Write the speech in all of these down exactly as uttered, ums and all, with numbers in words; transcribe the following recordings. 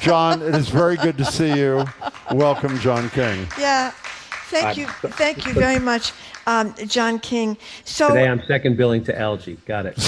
John, it is very good to see you. Welcome, John King. Yeah. Thank you. Thank you very much, um, John King. So today I'm second billing to Algie. Got it.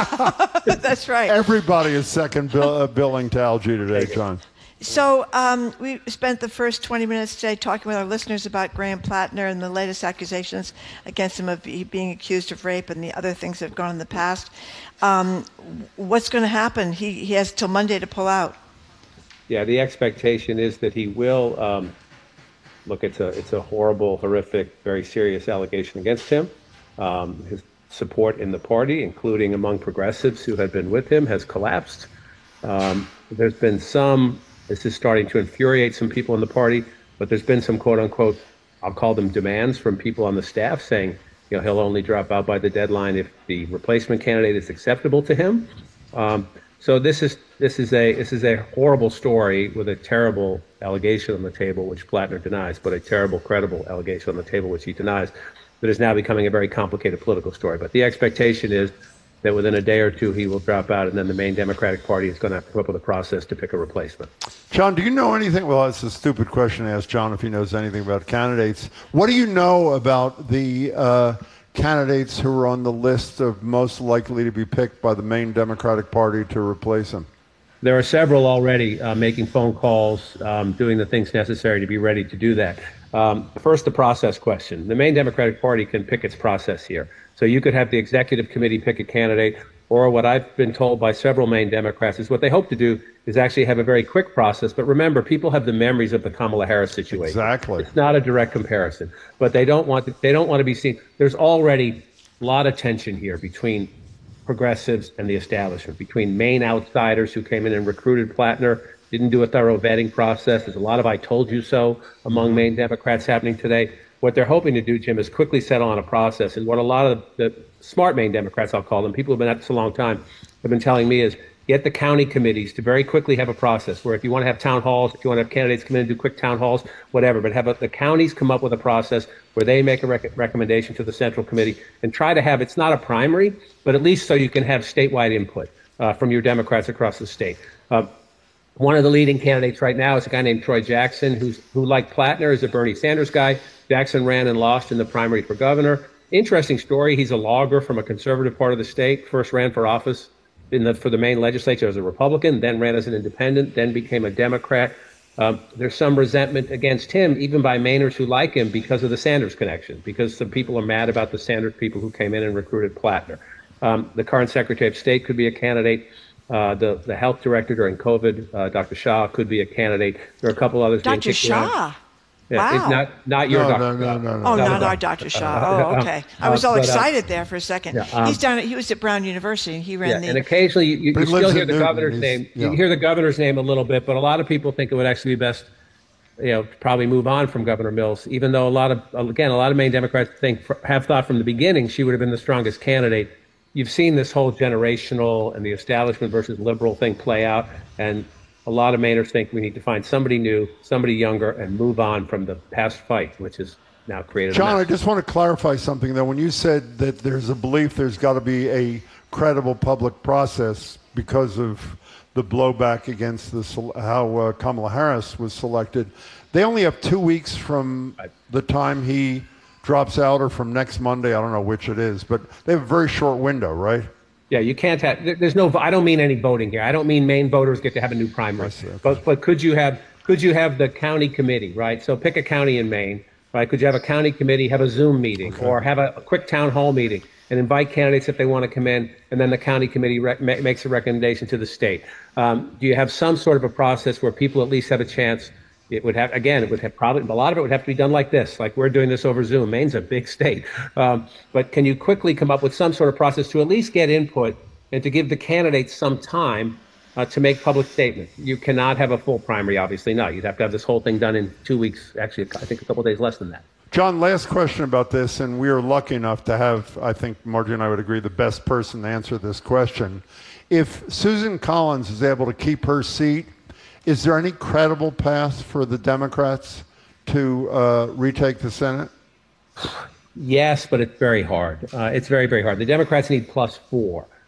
That's right. Everybody is second bill, uh, billing to Algie today, John. So um, we spent the first twenty minutes today talking with our listeners about Graham Plattner and the latest accusations against him of being accused of rape and the other things that have gone in the past. Um, what's going to happen? He, he has till Monday to pull out. Yeah, the expectation is that he will. Um, look, it's a it's a horrible, horrific, very serious allegation against him. Um, his support in the party, including among progressives who had been with him, has collapsed. Um, there's been some. This is starting to infuriate some people in the party, but there's been some quote unquote, I'll call them demands from people on the staff saying, you know, he'll only drop out by the deadline if the replacement candidate is acceptable to him. Um, so this is this is a this is a horrible story with a terrible allegation on the table, which Plattner denies, but a terrible, credible allegation on the table, which he denies, that is now becoming a very complicated political story. But the expectation is that within a day or two he will drop out, and then the main Democratic Party is going to have to come up with a process to pick a replacement. John, do you know anything? Well, it's a stupid question to ask John if he knows anything about candidates. What do you know about the uh, candidates who are on the list of most likely to be picked by the main Democratic Party to replace him? There are several already uh, making phone calls, um, doing the things necessary to be ready to do that. Um, first, the process question. The main Democratic Party can pick its process here. So you could have the executive committee pick a candidate, or what I've been told by several main Democrats is what they hope to do is actually have a very quick process. But remember, people have the memories of the Kamala Harris situation. Exactly. It's not a direct comparison, but they don't want to, they don't want to be seen. There's already a lot of tension here between progressives and the establishment, between Maine outsiders who came in and recruited Plattner, didn't do a thorough vetting process. There's a lot of I told you so among Maine Democrats happening today. What they're hoping to do, Jim, is quickly settle on a process. And what a lot of the smart Maine Democrats, I'll call them, people who've been at this a long time, have been telling me is get the county committees to very quickly have a process where if you want to have town halls, if you want to have candidates come in and do quick town halls, whatever, but have a, the counties come up with a process where they make a rec- recommendation to the central committee and try to have, it's not a primary, but at least so you can have statewide input uh, from your Democrats across the state. Uh, One of the leading candidates right now is a guy named Troy Jackson, who's who, like Plattner, is a Bernie Sanders guy. Jackson ran and lost in the primary for governor. Interesting story. He's a logger from a conservative part of the state. First ran for office in the for the Maine legislature as a Republican, then ran as an independent, then became a Democrat. Um, there's some resentment against him, even by Mainers who like him, because of the Sanders connection, because some people are mad about the Sanders people who came in and recruited Plattner. Um, the current Secretary of State could be a candidate. Uh, the, the health director during COVID, uh, Doctor Shah, could be a candidate. There are a couple others. Doctor Shah? Yeah, wow. It's not, not your no, Doctor no, no, no, no. Oh, not, not our Doctor Shah. Oh, okay. I was all uh, excited there for a second. Yeah, um, He's down. At, he was at Brown University, and he ran yeah, the. and occasionally you, you, you still hear the Newton. governor's He's, name. yeah. You hear the governor's name a little bit, but a lot of people think it would actually be best, you know, to probably move on from Governor Mills. Even though a lot of, again, a lot of Maine Democrats think have thought from the beginning she would have been the strongest candidate. You've seen this whole generational and the establishment versus liberal thing play out, and a lot of Mainers think we need to find somebody new, somebody younger, and move on from the past fight, which has now created John, a I mess. just want to clarify something, though. When you said that there's a belief there's got to be a credible public process because of the blowback against the, how uh, Kamala Harris was selected, they only have two weeks from the time he drops out or from next Monday. I don't know which it is, but they have a very short window, right? Yeah, you can't have, there's no, I don't mean any voting here. I don't mean Maine voters get to have a new primary. see, okay. But, but could you have, could you have the county committee, right? So pick a county in Maine, right? Could you have a county committee, have a Zoom meeting, Okay. or have a, a quick town hall meeting and invite candidates if they want to come in, and then the county committee rec- ma- makes a recommendation to the state. Um, do you have some sort of a process where people at least have a chance? It would have, again, it would have probably, a lot of it would have to be done like this, like we're doing this over Zoom. Maine's a big state. Um, but can you quickly come up with some sort of process to at least get input and to give the candidates some time uh, to make public statements? You cannot have a full primary, obviously not. You'd have to have this whole thing done in two weeks, actually, I think a couple of days less than that. John, last question about this, and we are lucky enough to have, I think Margie and I would agree, the best person to answer this question. If Susan Collins is able to keep her seat, is there any credible path for the Democrats to uh, retake the Senate? Yes, but it's very hard. Uh, it's very, very hard. The Democrats need plus four.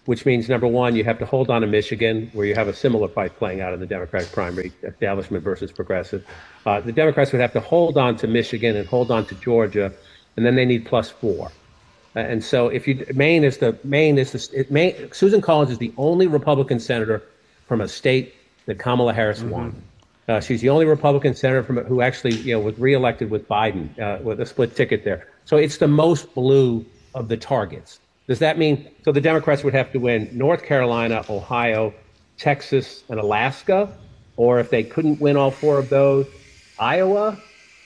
which means, number one, you have to hold on to Michigan, where you have a similar fight playing out in the Democratic primary, establishment versus progressive. Uh, the Democrats would have to hold on to Michigan and hold on to Georgia, and then they need plus four. And so, if you Maine is the Maine is the it, Maine, Susan Collins is the only Republican senator from a state that Kamala Harris mm-hmm. won. Uh, she's the only Republican senator from who actually you know was reelected with Biden uh, with a split ticket there. So it's the most blue of the targets. Does that mean so the Democrats would have to win North Carolina, Ohio, Texas, and Alaska, or if they couldn't win all four of those, Iowa?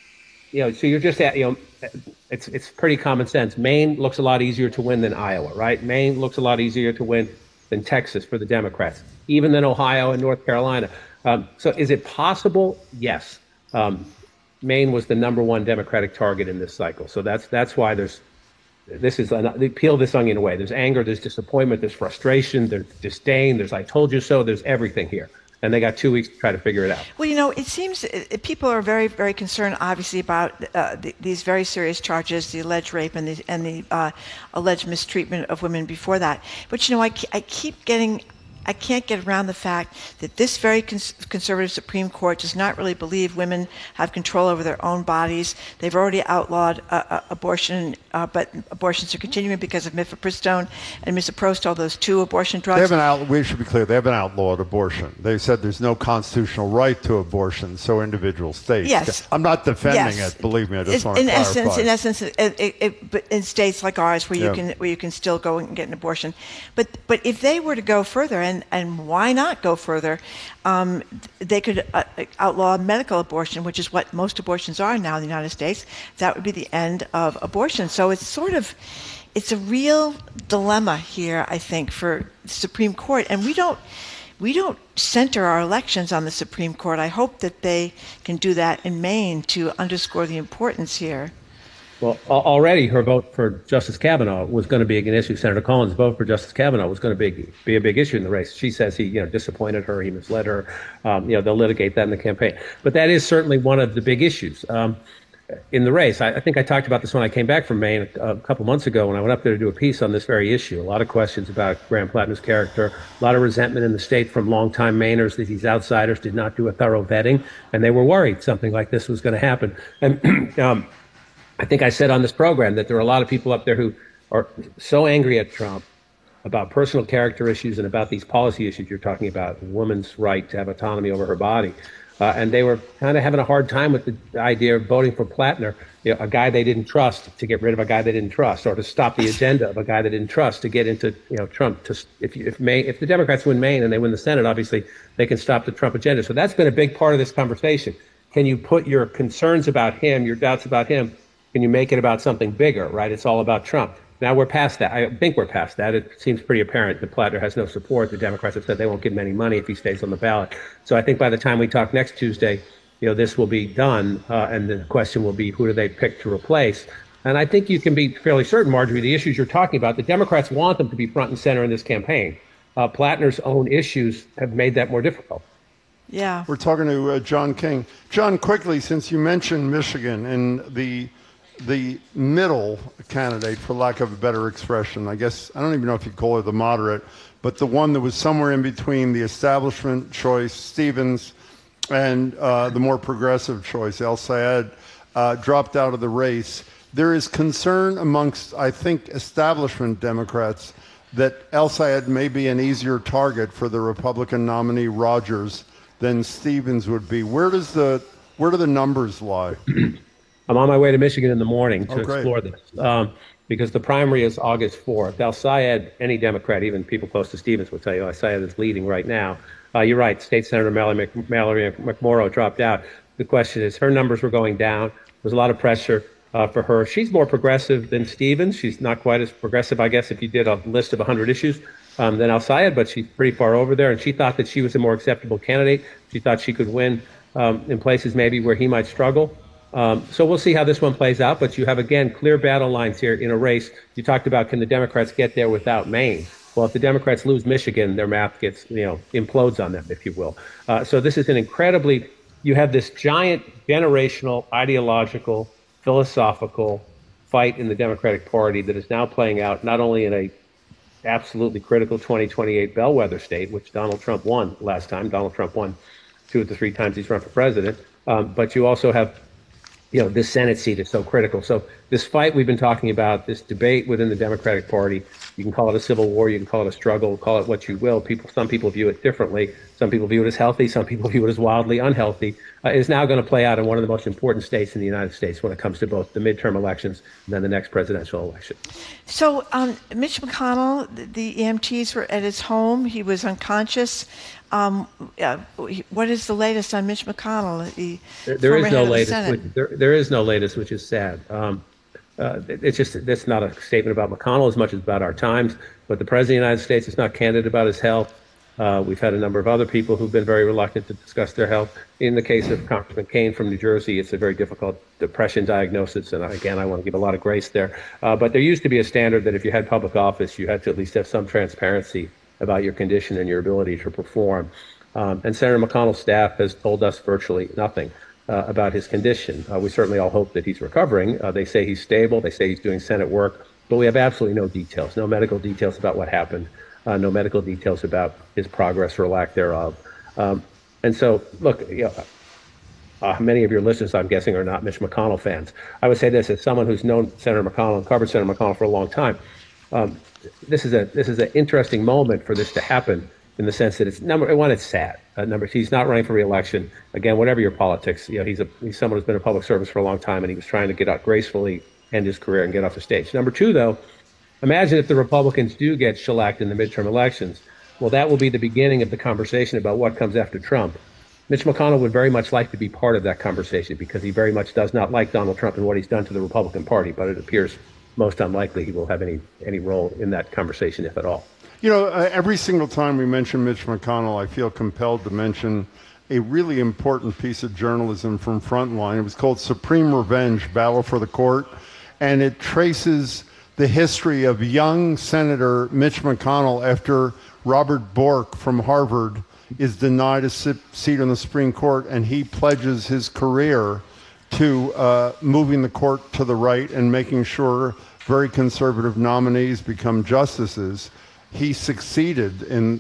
You know, so you're just at you know. It's it's pretty common sense. Maine looks a lot easier to win than Iowa, right? Maine looks a lot easier to win than Texas for the Democrats, even than Ohio and North Carolina. Um, so is it possible? Yes. Um, Maine was the number one Democratic target in this cycle. So that's that's why there's this is they peel this onion away. There's anger, there's disappointment, there's frustration, there's disdain, there's I told you so, there's everything here. And they got two weeks to try to figure it out. Well, you know, it seems uh, people are very, very concerned, obviously, about uh, the, these very serious charges, the alleged rape and the, and the uh, alleged mistreatment of women before that. But, you know, I, I keep getting... I can't get around the fact that this very cons- conservative Supreme Court does not really believe women have control over their own bodies. They've already outlawed uh, uh, abortion, uh, but abortions are continuing because of mifepristone and misoprostol, those two abortion drugs. They haven't out- we should be clear, they haven't outlawed abortion. They said there's no constitutional right to abortion, so individual states. Yes. I'm not defending yes. it, believe me, I just it, want to in clarify. Essence, in essence, it, it, it, but in states like ours where you yeah. can where you can still go and get an abortion. But but if they were to go further, and And why not go further? Um, they could uh, outlaw medical abortion, which is what most abortions are now in the United States. That would be the end of abortion. So it's sort of, it's a real dilemma here, I think, for the Supreme Court. And we don't, we don't center our elections on the Supreme Court. I hope that they can do that in Maine to underscore the importance here. Well, already her vote for Justice Kavanaugh was going to be an issue. Senator Collins' vote for Justice Kavanaugh was going to be, be a big issue in the race. She says he, you know, disappointed her, he misled her. Um, you know, they'll litigate that in the campaign. But that is certainly one of the big issues um, in the race. I, I think I talked about this when I came back from Maine a, a couple months ago when I went up there to do a piece on this very issue. A lot of questions about Graham Plattner's character, a lot of resentment in the state from longtime Mainers that these outsiders did not do a thorough vetting, and they were worried something like this was going to happen. And um, I think I said on this program that there are a lot of people up there who are so angry at Trump about personal character issues and about these policy issues you're talking about, women's right to have autonomy over her body. Uh, and they were kind of having a hard time with the idea of voting for Plattner, you know, a guy they didn't trust, to get rid of a guy they didn't trust, or to stop the agenda of a guy they didn't trust, to get into, you know, Trump. To, if, if, Maine, if the Democrats win Maine and they win the Senate, obviously they can stop the Trump agenda. So that's been a big part of this conversation. Can you put your concerns about him, your doubts about him, can you make it about something bigger, right? It's all about Trump. Now we're past that. I think we're past that. It seems pretty apparent that Plattner has no support. The Democrats have said they won't give him any money if he stays on the ballot. So I think by the time we talk next Tuesday, you know, this will be done, uh, and the question will be, who do they pick to replace? And I think you can be fairly certain, Marjorie, the issues you're talking about, the Democrats want them to be front and center in this campaign. Uh, Plattner's own issues have made that more difficult. Yeah. We're talking to uh, John King. John, quickly, since you mentioned Michigan and the the middle candidate, for lack of a better expression, I guess, I don't even know if you call her the moderate, but the one that was somewhere in between the establishment choice, Stevens, and uh, the more progressive choice, El Sayed, uh, dropped out of the race. There is concern amongst, I think, establishment Democrats that El Sayed may be an easier target for the Republican nominee Rogers than Stevens would be. Where does the where do the numbers lie? I'm on my way to Michigan in the morning to oh, explore this um, because the primary is August fourth. El Sayed, any Democrat, even people close to Stevens, will tell you El Sayed is leading right now. Uh, you're right. State Senator Mallory, Mc, Mallory McMorrow dropped out. The question is, her numbers were going down. There's a lot of pressure uh, for her. She's more progressive than Stevens. She's not quite as progressive, I guess, if you did a list of one hundred issues, um, than El Sayed, but she's pretty far over there. And she thought that she was a more acceptable candidate. She thought she could win um, in places maybe where he might struggle. Um, so we'll see how this one plays out. But you have, again, clear battle lines here in a race. You talked about, can the Democrats get there without Maine? Well, if the Democrats lose Michigan, their math gets, you know, implodes on them, if you will. Uh, so this is an incredibly, you have this giant generational, ideological, philosophical fight in the Democratic Party that is now playing out not only in a absolutely critical twenty twenty-eight bellwether state, which Donald Trump won last time. Donald Trump won two of the three times he's run for president. Um, but you also have, you know, this Senate seat is so critical. So this fight we've been talking about, this debate within the Democratic Party, you can call it a civil war, you can call it a struggle, call it what you will. People, some people view it differently. Some people view it as healthy. Some people view it as wildly unhealthy. Uh, is now going to play out in one of the most important states in the United States when it comes to both the midterm elections and then the next presidential election. So um, Mitch McConnell, the, the E M Ts were at his home. He was unconscious. Um, uh, what is the latest on Mitch McConnell? The there there is no the latest. Which, there, there is no latest, which is sad. Um, uh, it, it's just that's not a statement about McConnell as much as about our times. But the president of the United States is not candid about his health. Uh, we've had a number of other people who've been very reluctant to discuss their health. In the case of Congressman Kane from New Jersey, it's a very difficult depression diagnosis. And again, I want to give a lot of grace there. Uh, but there used to be a standard that if you had public office, you had to at least have some transparency about your condition and your ability to perform. Um, and Senator McConnell's staff has told us virtually nothing uh, about his condition. Uh, we certainly all hope that he's recovering. Uh, they say he's stable. They say he's doing Senate work. But we have absolutely no details, no medical details about what happened. Uh, no medical details about his progress or lack thereof. Um, and so, look, you know, uh, many of your listeners, I'm guessing, are not Mitch McConnell fans. I would say this as someone who's known Senator McConnell and covered Senator McConnell for a long time. Um, this is a this is an interesting moment for this to happen in the sense that it's number one, it's sad. Uh, number he's not running for re-election. Again, whatever your politics, you know, he's a he's someone who's been in public service for a long time, and he was trying to get out gracefully, end his career, and get off the stage. Number two, though. Imagine if the Republicans do get shellacked in the midterm elections. Well, that will be the beginning of the conversation about what comes after Trump. Mitch McConnell would very much like to be part of that conversation because he very much does not like Donald Trump and what he's done to the Republican Party, but it appears most unlikely he will have any, any role in that conversation, if at all. You know, uh, every single time we mention Mitch McConnell, I feel compelled to mention a really important piece of journalism from Frontline. It was called Supreme Revenge, Battle for the Court, and it traces the history of young Senator Mitch McConnell after Robert Bork from Harvard is denied a seat on the Supreme Court, and he pledges his career to uh, moving the court to the right and making sure very conservative nominees become justices. He succeeded in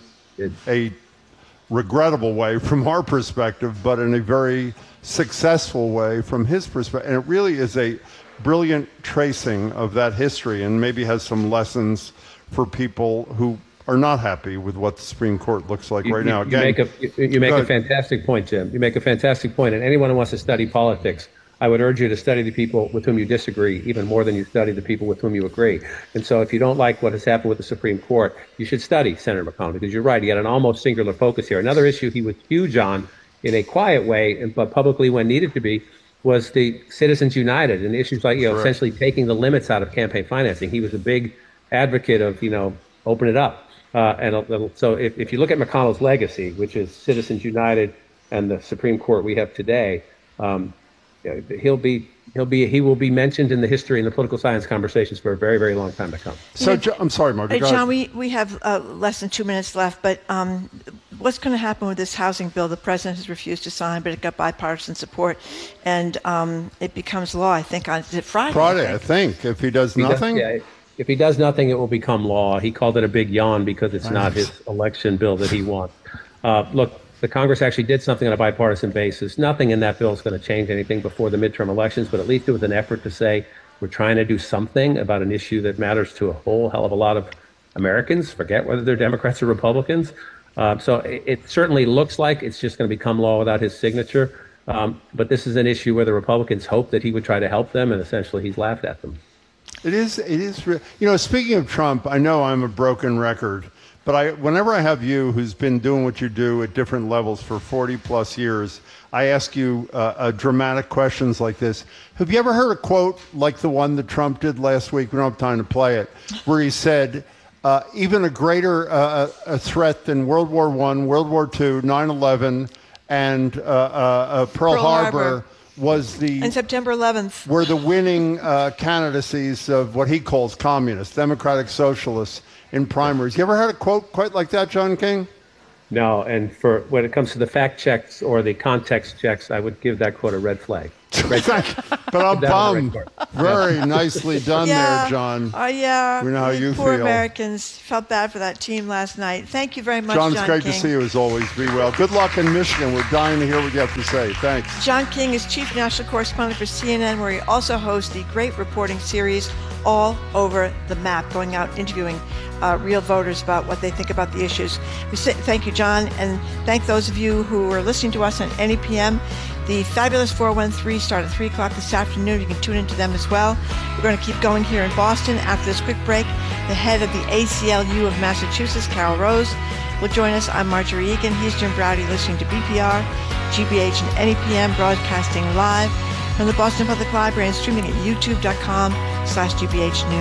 a regrettable way from our perspective, but in a very successful way from his perspective. And it really is a brilliant tracing of that history and maybe has some lessons for people who are not happy with what the Supreme Court looks like you, right you, now. Again, you make, a, you, you make a fantastic point, Jim. You make a fantastic point. And anyone who wants to study politics, I would urge you to study the people with whom you disagree even more than you study the people with whom you agree. And so if you don't like what has happened with the Supreme Court, you should study Senator McConnell because you're right. He had an almost singular focus here. Another issue he was huge on in a quiet way, but publicly when needed to be, was the Citizens United and issues like, you know, Correct. essentially taking the limits out of campaign financing. He was a big advocate of, you know, open it up. Uh, and uh, so if, if you look at McConnell's legacy, which is Citizens United and the Supreme Court we have today, um, he'll be he'll be he will be mentioned in the history and the political science conversations for a very, very long time to come. So, yeah, I'm sorry, Margaret. Uh, John, we, we have uh, less than two minutes left, but um, what's going to happen with this housing bill? The president has refused to sign, but it got bipartisan support, and um, it becomes law, I think, on is it Friday? Friday, I think. If he does he nothing? Does, yeah, if he does nothing, it will become law. He called it a big yawn because it's not his election bill that he wants. Uh, look, the Congress actually did something on a bipartisan basis. Nothing in that bill is going to change anything before the midterm elections, but at least it was an effort to say we're trying to do something about an issue that matters to a whole hell of a lot of Americans, forget whether they're Democrats or Republicans. Uh, so it, it certainly looks like it's just going to become law without his signature. Um, but this is an issue where the Republicans hope that he would try to help them, and essentially he's laughed at them. It is, it is, you know, speaking of Trump, I know I'm a broken record, but I, whenever I have you, who's been doing what you do at different levels for forty plus years, I ask you uh, uh, dramatic questions like this. Have you ever heard a quote like the one that Trump did last week? We don't have time to play it, where he said, uh, even a greater uh, a threat than World War One, World War Two, nine eleven, and uh, uh, uh, Pearl, Pearl Harbor, Harbor was the and September eleventh were the winning uh, candidacies of what he calls communists, democratic socialists in primaries. You ever heard a quote quite like that, John King? No, and for when it comes to the fact checks or the context checks, I would give that quote a red flag. Great job. But I'm That was a bummed. great part. Very nicely done there, John. Oh, yeah. We know how you Poor feel. Americans felt bad for that team last night. Thank you very much, John, John it's great King. to see you as always. Be well. Good luck in Michigan. We're dying to hear what you have to say. Thanks. John King is chief national correspondent for C N N, where he also hosts the great reporting series All Over the Map, going out interviewing uh, real voters about what they think about the issues. We say thank you, John, and thank those of you who are listening to us on N E P M. The Fabulous four one three start at three o'clock this afternoon. You can tune into them as well. We're going to keep going here in Boston. After this quick break, the head of the A C L U of Massachusetts, Carol Rose, will join us. I'm Marjorie Egan. He's Jim Browdy, listening to B P R, G B H, and N E P M, broadcasting live from the Boston Public Library and streaming at youtube dot com slash G B H News.